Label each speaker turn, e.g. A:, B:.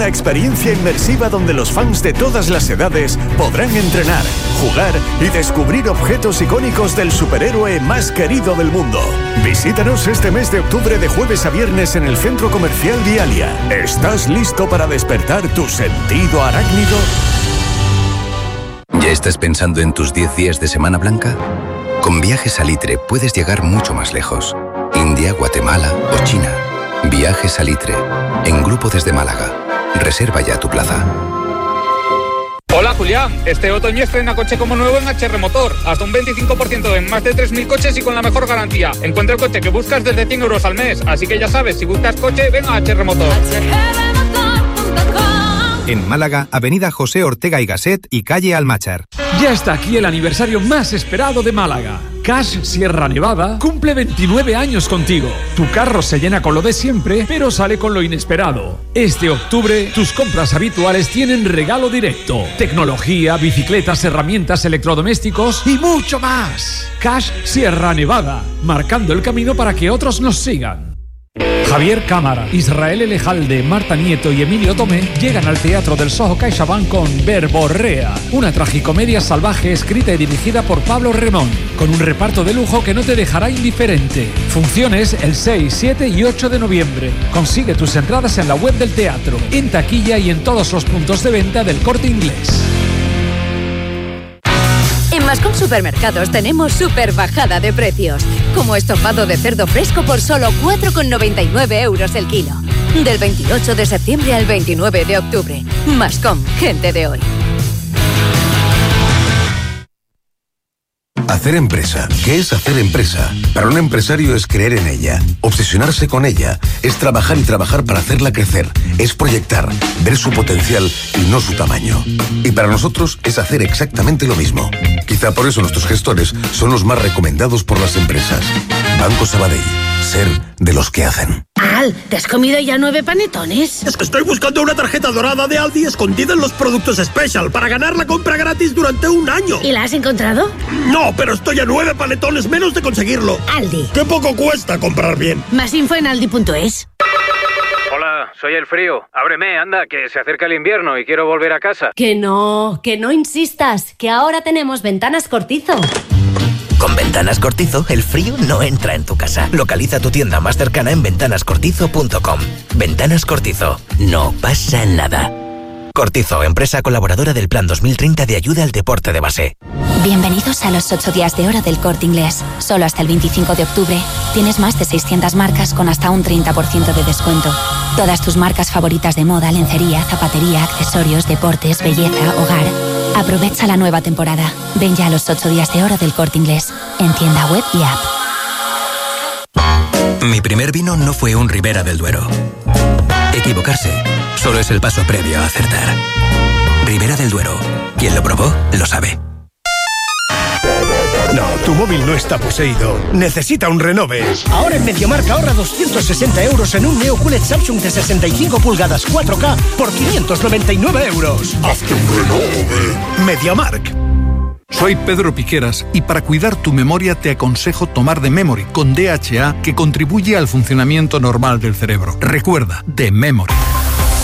A: Una experiencia inmersiva donde los fans de todas las edades podrán entrenar, jugar y descubrir objetos icónicos del superhéroe más querido del mundo. Visítanos este mes de octubre de jueves a viernes en el Centro Comercial Vialia. ¿Estás listo para despertar tu sentido arácnido?
B: ¿Ya estás pensando en tus 10 días de Semana Blanca? Con Viajes Salitre puedes llegar mucho más lejos. India, Guatemala o China. Viajes Salitre. En grupo desde Málaga. Reserva ya tu plaza.
C: Hola Julián, este otoño estrena coche como nuevo en HR Motor. Hasta un 25% en más de 3.000 coches y con la mejor garantía. Encuentra el coche que buscas desde 100 euros al mes. Así que ya sabes, si buscas coche, ven a HR Motor.
D: En Málaga, Avenida José Ortega y Gasset y calle Almáchar.
E: Ya está aquí el aniversario más esperado de Málaga. Cash Sierra Nevada cumple 29 años contigo. Tu carro se llena con lo de siempre, pero sale con lo inesperado. Este octubre, tus compras habituales tienen regalo directo. Tecnología, bicicletas, herramientas, electrodomésticos y mucho más. Cash Sierra Nevada, marcando el camino para que otros nos sigan. Javier Cámara, Israel Elejalde, Marta Nieto y Emilio Tomé llegan al Teatro del Soho CaixaBank con Verborrea, una tragicomedia salvaje escrita y dirigida por Pablo Remón, con un reparto de lujo que no te dejará indiferente. Funciones el 6, 7 y 8 de noviembre. Consigue tus entradas en la web del teatro, en taquilla y en todos los puntos de venta del Corte Inglés.
F: En Mascom Supermercados tenemos super bajada de precios, como estofado de cerdo fresco por solo 4,99 euros el kilo. Del 28 de septiembre al 29 de octubre. Mascom, gente de hoy.
G: Hacer empresa. ¿Qué es hacer empresa? Para un empresario es creer en ella, obsesionarse con ella, es trabajar y trabajar para hacerla crecer, es proyectar, ver su potencial y no su tamaño. Y para nosotros es hacer exactamente lo mismo. Quizá por eso nuestros gestores son los más recomendados por las empresas. Banco Sabadell. Ser de los que hacen.
H: Al, ¿te has comido ya 9 panetones?
I: Es que estoy buscando una tarjeta dorada de Aldi escondida en los productos Special para ganar la compra gratis durante un año.
H: ¿Y la has encontrado?
I: No, pero estoy a 9 panetones menos de conseguirlo.
H: Aldi.
I: ¡Qué poco cuesta comprar bien!
H: Más info en aldi.es.
C: Hola, soy el frío. Ábreme, anda, que se acerca el invierno y quiero volver a casa.
J: Que no insistas, que ahora tenemos Ventanas Cortizo.
K: Con Ventanas Cortizo, el frío no entra en tu casa. Localiza tu tienda más cercana en ventanascortizo.com. Ventanas Cortizo. No pasa nada. Cortizo, empresa colaboradora del Plan 2030 de ayuda al deporte de base.
L: Bienvenidos a los 8 días de oro del Corte Inglés. Solo hasta el 25 de octubre tienes más de 600 marcas con hasta un 30% de descuento. Todas tus marcas favoritas de moda, lencería, zapatería, accesorios, deportes, belleza, hogar. Aprovecha la nueva temporada. Ven ya a los 8 días de oro del Corte Inglés, en tienda web y app.
M: Mi primer vino no fue un Ribera del Duero. Equivocarse solo es el paso previo a acertar. Ribera del Duero. Quien lo probó, lo sabe.
N: No, tu móvil no está poseído. Necesita un renove.
O: Ahora en MediaMarkt ahorra 260 euros en un Neo QLED Samsung de 65 pulgadas 4K por 599 euros.
N: ¡Hazte un renove! MediaMarkt.
P: Soy Pedro Piqueras y para cuidar tu memoria te aconsejo tomar The Memory con DHA que contribuye al funcionamiento normal del cerebro. Recuerda, The Memory.